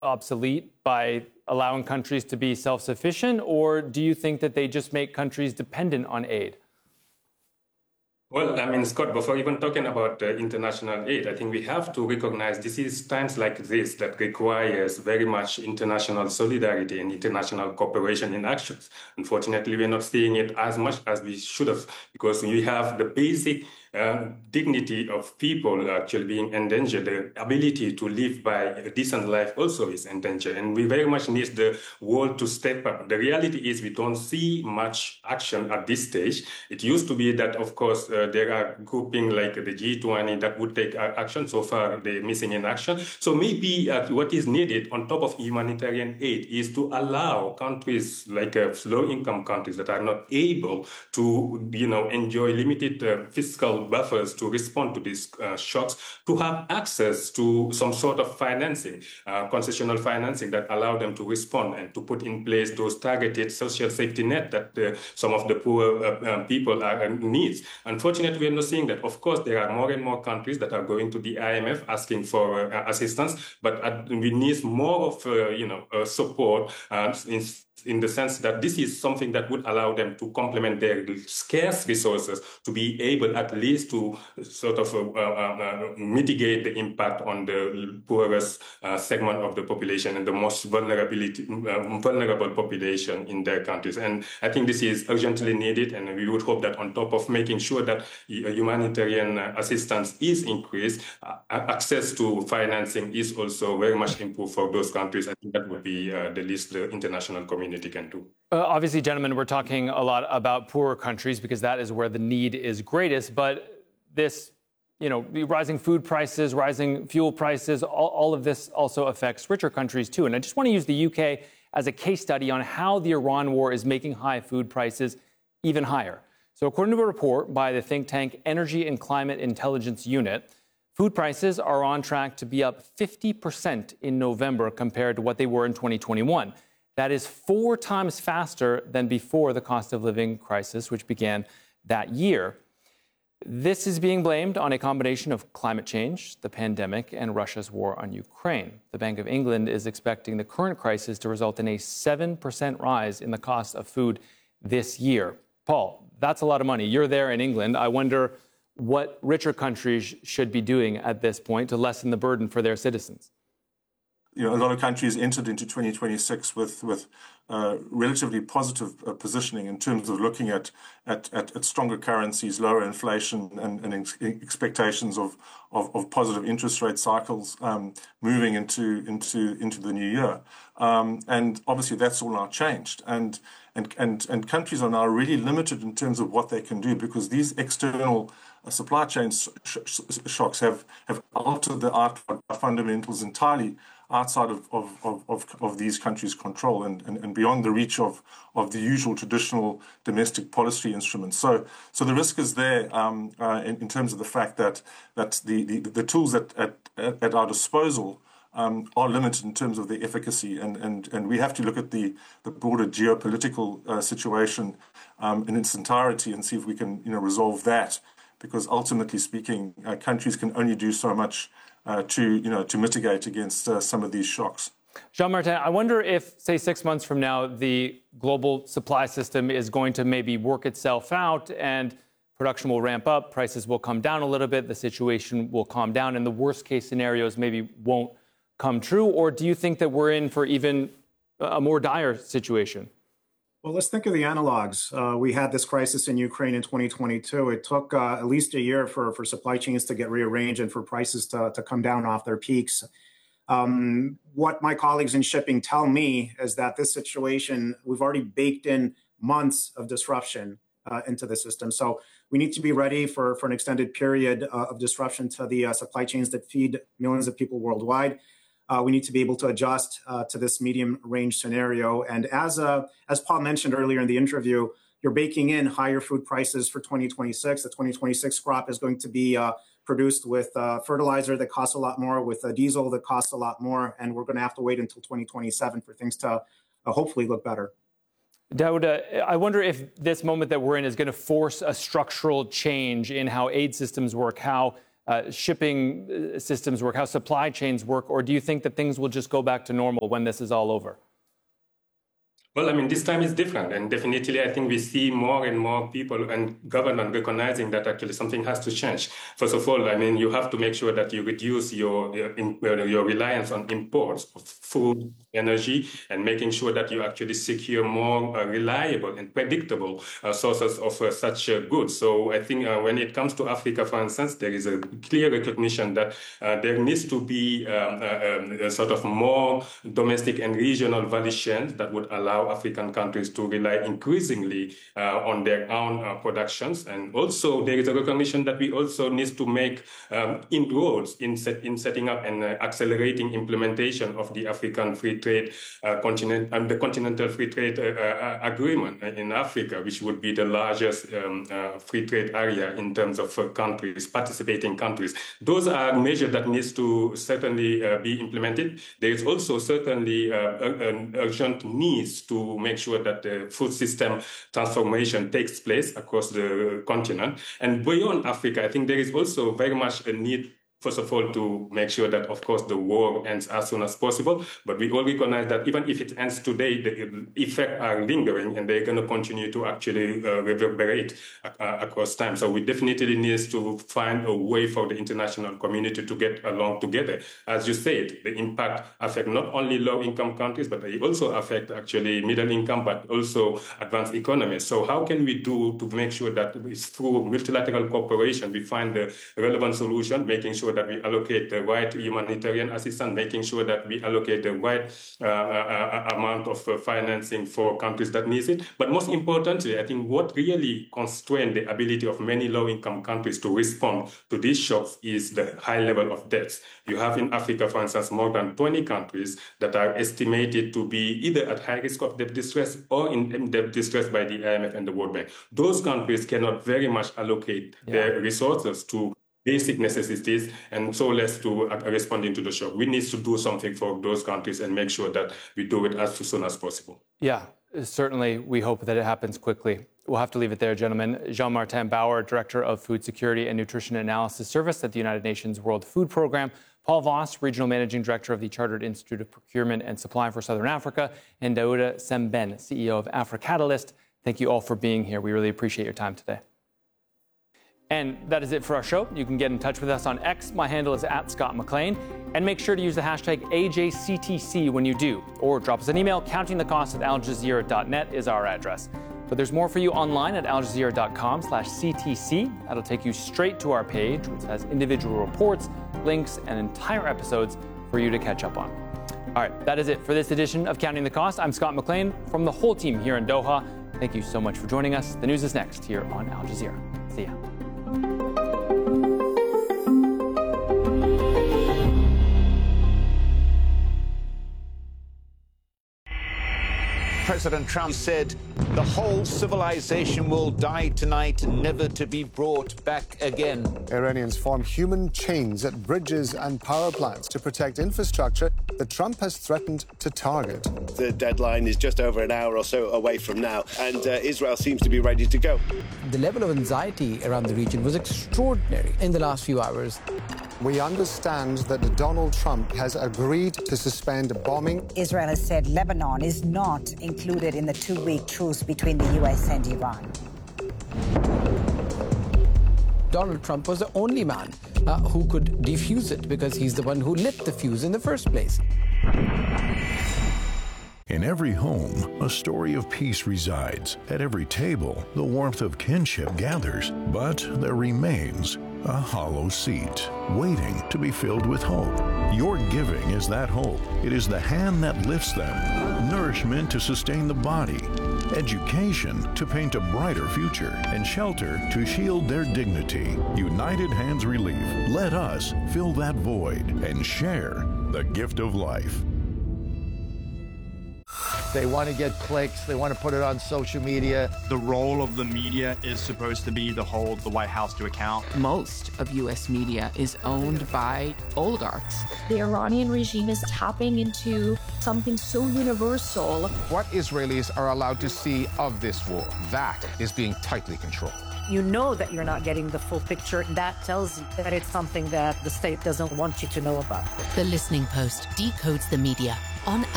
obsolete by allowing countries to be self-sufficient, or do you think that they just make countries dependent on aid? Well, I mean, Scott, before even talking about international aid, I think we have to recognize this is times like this that requires very much international solidarity and international cooperation in actions. Unfortunately, we're not seeing it as much as we should have, because we have the basic dignity of people actually being endangered. The ability to live by a decent life also is endangered, and we very much need the world to step up. The reality is we don't see much action at this stage. It used to be that, of course, there are grouping like the G20 that would take action. So far, they're missing in action. So maybe what is needed on top of humanitarian aid is to allow countries like low-income countries that are not able to, enjoy limited fiscal buffers to respond to these shocks, to have access to some sort of financing, concessional financing that allow them to respond and to put in place those targeted social safety net that some of the poor people needs. Unfortunately, we're not seeing that. Of course, there are more and more countries that are going to the IMF asking for assistance, but we need more of support in the sense that this is something that would allow them to complement their scarce resources to be able at least to sort of mitigate the impact on the poorest segment of the population and the most vulnerable population in their countries. And I think this is urgently needed, and we would hope that on top of making sure that humanitarian assistance is increased, access to financing is also very much improved for those countries. I think that would be the least the international community can do. Obviously, gentlemen, we're talking a lot about poorer countries because that is where the need is greatest. But this, rising food prices, rising fuel prices, all of this also affects richer countries too. And I just want to use the UK as a case study on how the Iran war is making high food prices even higher. So according to a report by the think tank Energy and Climate Intelligence Unit, food prices are on track to be up 50% in November compared to what they were in 2021. That is 4 times faster than before the cost of living crisis, which began that year. This is being blamed on a combination of climate change, the pandemic, and Russia's war on Ukraine. The Bank of England is expecting the current crisis to result in a 7% rise in the cost of food this year. Paul, that's a lot of money. You're there in England. I wonder what richer countries should be doing at this point to lessen the burden for their citizens. A lot of countries entered into 2026 with relatively positive positioning in terms of looking at stronger currencies, lower inflation, and expectations of positive interest rate cycles moving into the new year. And obviously, that's all now changed. And countries are now really limited in terms of what they can do because these external supply chain shocks have altered the fundamentals entirely outside of these countries' control and beyond the reach of the usual traditional domestic policy instruments. So the risk is there in terms of the fact that the tools at our disposal are limited in terms of their efficacy, and we have to look at the broader geopolitical situation in its entirety and see if we can resolve that, because ultimately speaking, countries can only do so much to mitigate against some of these shocks. Jean-Martin, I wonder if, say, 6 months from now, the global supply system is going to maybe work itself out and production will ramp up, prices will come down a little bit, the situation will calm down, and the worst-case scenarios maybe won't come true? Or do you think that we're in for even a more dire situation? Well, let's think of the analogs. We had this crisis in Ukraine in 2022. It took at least a year for supply chains to get rearranged and for prices to come down off their peaks. What my colleagues in shipping tell me is that this situation, we've already baked in months of disruption into the system. So we need to be ready for an extended period of disruption to the supply chains that feed millions of people worldwide. We need to be able to adjust to this medium-range scenario. And as Paul mentioned earlier in the interview, you're baking in higher food prices for 2026. The 2026 crop is going to be produced with fertilizer that costs a lot more, with diesel that costs a lot more, and we're going to have to wait until 2027 for things to hopefully look better. Daouda, I wonder if this moment that we're in is going to force a structural change in how aid systems work, how shipping systems work, how supply chains work, or do you think that things will just go back to normal when this is all over? Well, I mean, this time is different. And definitely, I think we see more and more people and government recognizing that actually something has to change. First of all, I mean, you have to make sure that you reduce your reliance on imports of food, energy, and making sure that you actually secure more reliable and predictable sources of such goods. So I think when it comes to Africa, for instance, there is a clear recognition that there needs to be a sort of more domestic and regional value chains that would allow African countries to rely increasingly on their own productions. And also there is a recognition that we also need to make inroads in setting up and accelerating implementation of the African Free Trade the Continental Free Trade Agreement in Africa, which would be the largest free trade area in terms of countries, participating countries. Those are measures that needs to certainly be implemented. There is also certainly an urgent needs to make sure that the food system transformation takes place across the continent. And beyond Africa, I think there is also very much a need, first of all, to make sure that, of course, the war ends as soon as possible. But we all recognize that even if it ends today, the effects are lingering and they're going to continue to actually reverberate across time. So we definitely need to find a way for the international community to get along together. As you said, the impact affects not only low-income countries, but they also affect actually middle income, but also advanced economies. So how can we do to make sure that it's through multilateral cooperation we find the relevant solution, making sure that we allocate the right humanitarian assistance, making sure that we allocate the right amount of financing for countries that need it. But most importantly, I think what really constrains the ability of many low-income countries to respond to these shocks is the high level of debts. You have in Africa, for instance, more than 20 countries that are estimated to be either at high risk of debt distress or in debt distress by the IMF and the World Bank. Those countries cannot very much allocate their resources to basic necessities, and so less to responding to the shock. We need to do something for those countries and make sure that we do it as soon as possible. Yeah, certainly we hope that it happens quickly. We'll have to leave it there, gentlemen. Jean-Martin Bauer, Director of Food Security and Nutrition Analysis Service at the United Nations World Food Programme, Paul Voss, Regional Managing Director of the Chartered Institute of Procurement and Supply for Southern Africa, and Daouda Sembène, CEO of AfriCatalyst. Thank you all for being here. We really appreciate your time today. And that is it for our show. You can get in touch with us on X. My handle is @ScottMcLean. And make sure to use the hashtag AJCTC when you do. Or drop us an email. countingthecost@aljazeera.net is our address. But there's more for you online at aljazeera.com/CTC. That'll take you straight to our page, which has individual reports, links, and entire episodes for you to catch up on. All right, that is it for this edition of Counting the Cost. I'm Scott McLean from the whole team here in Doha. Thank you so much for joining us. The news is next here on Al Jazeera. See ya. President Trump said the whole civilization will die tonight, never to be brought back again. Iranians form human chains at bridges and power plants to protect infrastructure that Trump has threatened to target. The deadline is just over an hour or so away from now, and Israel seems to be ready to go. The level of anxiety around the region was extraordinary in the last few hours. We understand that Donald Trump has agreed to suspend bombing. Israel has said Lebanon is not included in the two-week truce between the U.S. and Iran. Donald Trump was the only man who could defuse it because he's the one who lit the fuse in the first place. In every home, a story of peace resides. At every table, the warmth of kinship gathers. But there remains a hollow seat, waiting to be filled with hope. Your giving is that hope. It is the hand that lifts them, nourishment to sustain the body, education to paint a brighter future, and shelter to shield their dignity. United Hands Relief. Let us fill that void and share the gift of life. They want to get clicks. They want to put it on social media. The role of the media is supposed to be to hold the White House to account. Most of U.S. media is owned by oligarchs. The Iranian regime is tapping into something so universal. What Israelis are allowed to see of this war, that is being tightly controlled. you know that you're not getting the full picture. That tells you that it's something that the state doesn't want you to know about. The Listening Post decodes the media on